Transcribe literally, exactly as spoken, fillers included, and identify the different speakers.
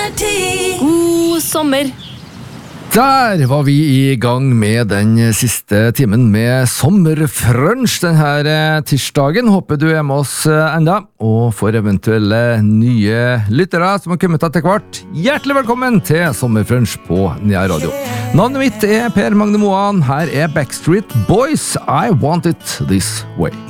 Speaker 1: God sommer.
Speaker 2: Der var vi i gang med den siste timen med sommerfrunch denne tirsdagen. Håper du er med oss enda, og for eventuelle nye lyttere som har kommet etter hvert, hjertelig velkommen til sommerfrunch på Nea Radio. Navnet mitt er Per Magne Moan, her er Backstreet Boys, I Want It This Way.